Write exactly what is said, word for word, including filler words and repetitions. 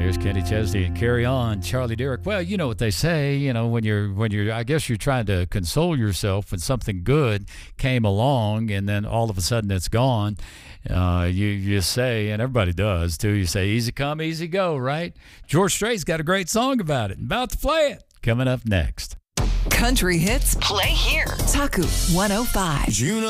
There's Kenny Chesney and Carry On, Charlie Derrick. Well, you know what they say, you know, when you're, when you're, I guess you're trying to console yourself when something good came along and then all of a sudden it's gone. Uh, you, you say, and everybody does too, you say, easy come, easy go, right? George Strait's got a great song about it. About to play it. Coming up next. Country hits, play here. Taku one oh five. June